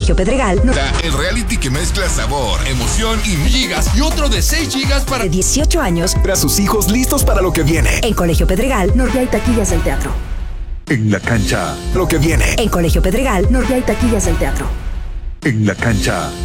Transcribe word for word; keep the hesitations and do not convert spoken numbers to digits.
Colegio Pedregal. No... El reality que mezcla sabor, emoción y gigas. Y otro de seis gigas para de dieciocho años. Para sus hijos listos para lo que viene. En Colegio Pedregal, Norte hay taquillas del teatro. En la cancha, lo que viene. En Colegio Pedregal, Norte hay taquillas del teatro. En la cancha,